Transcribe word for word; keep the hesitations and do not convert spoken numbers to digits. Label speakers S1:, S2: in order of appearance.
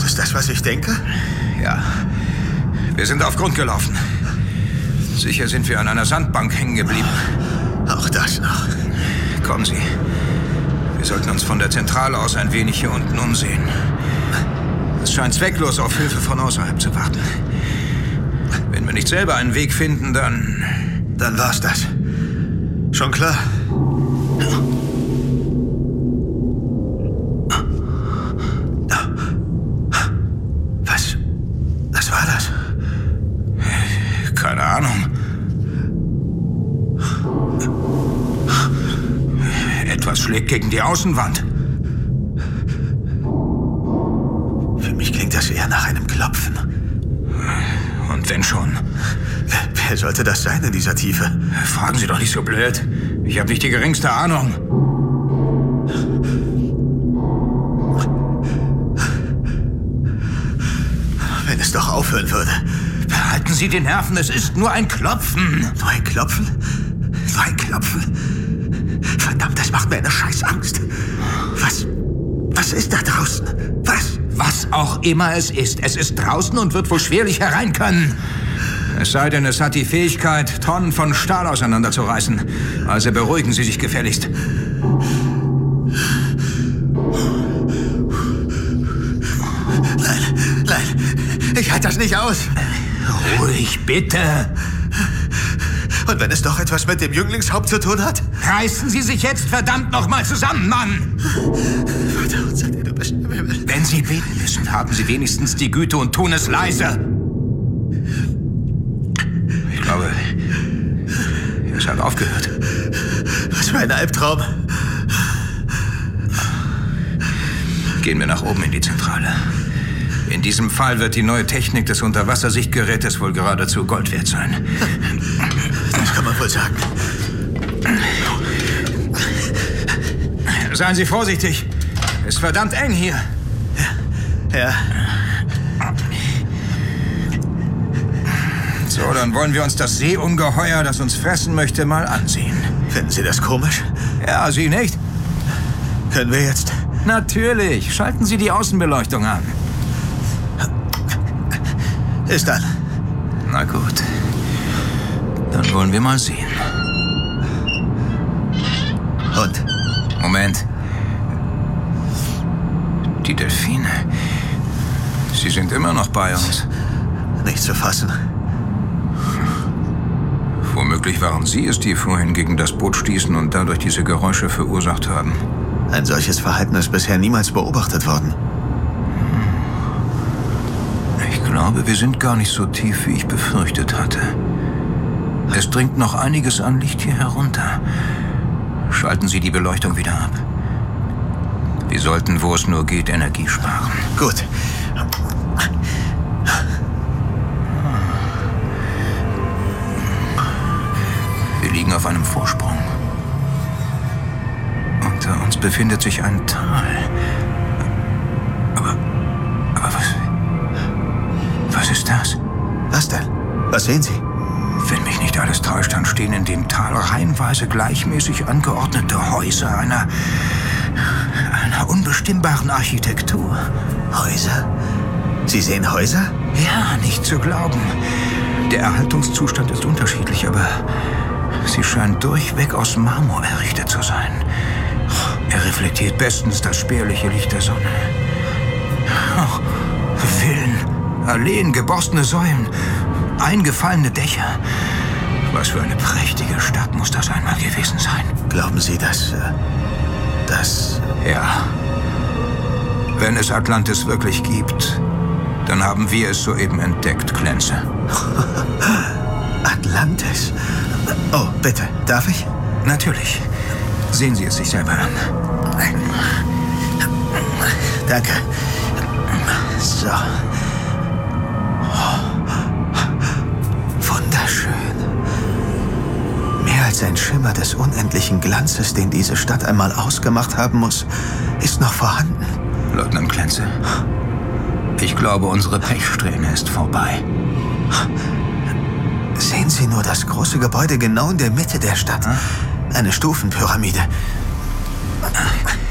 S1: Ist das, was ich denke?
S2: Ja. Wir sind auf Grund gelaufen. Sicher sind wir an einer Sandbank hängen geblieben.
S1: Auch das noch.
S2: Kommen Sie. Wir sollten uns von der Zentrale aus ein wenig hier unten umsehen. Es scheint zwecklos, auf Hilfe von außerhalb zu warten. Wenn wir nicht selber einen Weg finden, dann...
S1: Dann war's das. Schon klar. Was? Was war das?
S2: Keine Ahnung. Etwas schlägt gegen die Außenwand.
S1: Für mich klingt das eher nach einem Klopfen.
S2: Und wenn schon?
S1: Wer, wer sollte das sein in dieser Tiefe?
S2: Fragen Sie doch nicht so blöd. Ich habe nicht die geringste Ahnung.
S1: Wenn es doch aufhören würde.
S2: Behalten Sie die Nerven, es ist nur ein Klopfen.
S1: Nur ein Klopfen? Nur ein Klopfen? Verdammt, das macht mir eine Scheißangst. Was? Was ist da draußen? Was?
S2: Was auch immer es ist. Es ist draußen und wird wohl schwerlich herein können. Es sei denn, es hat die Fähigkeit, Tonnen von Stahl auseinanderzureißen. Also beruhigen Sie sich gefälligst.
S1: Nein, nein, ich halte das nicht aus.
S2: Ruhig, bitte.
S1: Und wenn es doch etwas mit dem Jünglingshaupt zu tun hat?
S2: Reißen Sie sich jetzt verdammt noch mal zusammen, Mann!
S1: Vater unser, der du bist im Himmel.
S2: Wenn Sie beten müssen, haben Sie wenigstens die Güte und tun es leise. Ich glaube, es hat aufgehört.
S1: Was für ein Albtraum.
S2: Gehen wir nach oben in die Zentrale. In diesem Fall wird die neue Technik des Unterwassersichtgerätes wohl geradezu Gold wert sein.
S1: Das kann man wohl sagen.
S2: Seien Sie vorsichtig. Ist verdammt eng hier.
S1: Ja. Ja.
S2: So, dann wollen wir uns das Seeungeheuer, das uns fressen möchte, mal ansehen.
S1: Finden Sie das komisch?
S2: Ja, Sie nicht?
S1: Können wir jetzt?
S2: Natürlich. Schalten Sie die Außenbeleuchtung an.
S1: Ist an.
S2: Na gut. Dann wollen wir mal sehen.
S1: Und?
S2: Moment. Die Delfine. Sie sind immer noch bei uns.
S1: Nicht zu fassen.
S2: Womöglich waren Sie es, die vorhin gegen das Boot stießen und dadurch diese Geräusche verursacht haben.
S1: Ein solches Verhalten ist bisher niemals beobachtet worden.
S2: Ich glaube, wir sind gar nicht so tief, wie ich befürchtet hatte. Es dringt noch einiges an Licht hier herunter. Schalten Sie die Beleuchtung wieder ab. Wir sollten, wo es nur geht, Energie sparen.
S1: Gut.
S2: Wir liegen auf einem Vorsprung. Unter uns befindet sich ein Tal. Aber, aber was, was ist das?
S1: Was denn? Was sehen Sie?
S2: Wenn mich nicht alles täuscht, dann stehen in dem Tal reihenweise gleichmäßig angeordnete Häuser einer, einer unbestimmbaren Architektur.
S1: Häuser? Sie sehen Häuser?
S2: Ja, nicht zu glauben. Der Erhaltungszustand ist unterschiedlich, aber sie scheinen durchweg aus Marmor errichtet zu sein. Er reflektiert bestens das spärliche Licht der Sonne. Oh, Villen, Alleen, geborstene Säulen, eingefallene Dächer. Was für eine prächtige Stadt muss das einmal gewesen sein.
S1: Glauben Sie, dass... Äh, dass...
S2: Ja. Wenn es Atlantis wirklich gibt, dann haben wir es soeben entdeckt, Clancy.
S1: Atlantis? Oh, bitte. Darf ich?
S2: Natürlich. Sehen Sie es sich selber an.
S1: Danke. So. Wunderschön. Mehr als ein Schimmer des unendlichen Glanzes, den diese Stadt einmal ausgemacht haben muss, ist noch vorhanden.
S2: Leutnant Clancy, ich glaube, unsere Pechsträhne ist vorbei.
S1: Sehen Sie nur das große Gebäude genau in der Mitte der Stadt. Eine Stufenpyramide.